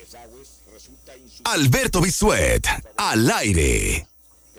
Alberto Bisuet, al aire.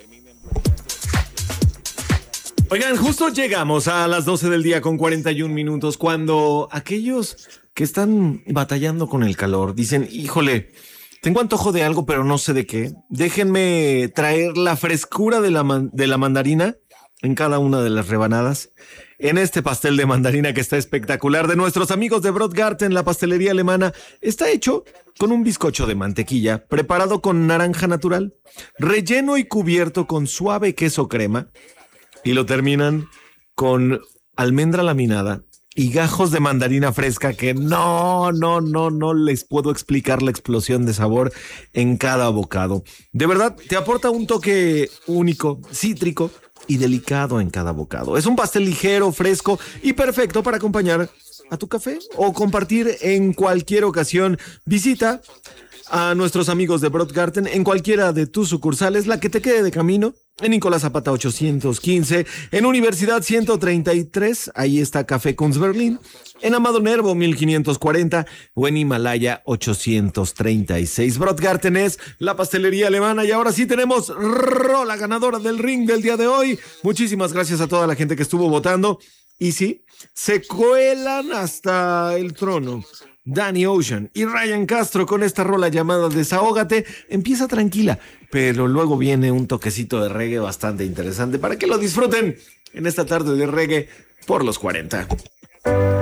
Oigan, justo llegamos a las 12 del día con 41 minutos cuando aquellos que están batallando con el calor dicen, híjole, tengo antojo de algo pero no sé de qué. Déjenme traer la frescura de la mandarina en cada una de las rebanadas. En este pastel de mandarina que está espectacular de nuestros amigos de Brotgarten, la pastelería alemana, está hecho con un bizcocho de mantequilla preparado con naranja natural, relleno y cubierto con suave queso crema y lo terminan con almendra laminada y gajos de mandarina fresca que no les puedo explicar la explosión de sabor en cada bocado. De verdad, te aporta un toque único, cítrico y delicado en cada bocado. Es un pastel ligero, fresco y perfecto para acompañar a tu café o compartir en cualquier ocasión. Visita a nuestros amigos de Brotgarten en cualquiera de tus sucursales, la que te quede de camino, en Nicolás Zapata 815, en Universidad 133, ahí está Café Kunz Berlin, en Amado Nervo 1540 o en Himalaya 836. Brotgarten es la pastelería alemana y ahora sí tenemos la ganadora del ring del día de hoy. Muchísimas gracias a toda la gente que estuvo votando y sí, se cuelan hasta el trono. Danny Ocean y Ryan Castro con esta rola llamada Desahógate. Empieza tranquila, pero luego viene un toquecito de reggae bastante interesante para que lo disfruten en esta tarde de reggae por los 40.